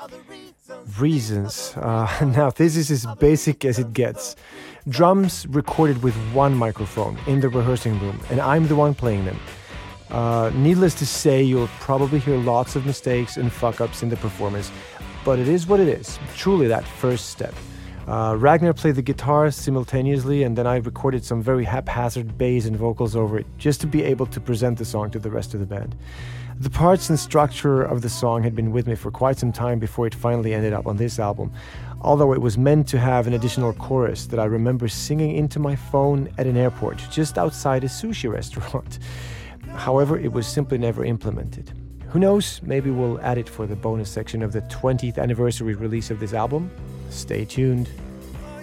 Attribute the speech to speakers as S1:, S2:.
S1: Reasons. Now, this is as basic as it gets. Drums recorded with one microphone in the rehearsing room, and I'm the one playing them. Needless to say, you'll probably hear lots of mistakes and fuck-ups in the performance, but it is what it is. Truly that first step. Ragnar played the guitar simultaneously, and then I recorded some very haphazard bass and vocals over it, just to be able to present the song to the rest of the band. The parts and structure of the song had been with me for quite some time before it finally ended up on this album, although it was meant to have an additional chorus that I remember singing into my phone at an airport just outside a sushi restaurant. However, it was simply never implemented. Who knows, maybe we'll add it for the bonus section of the 20th anniversary release of this album. Stay tuned.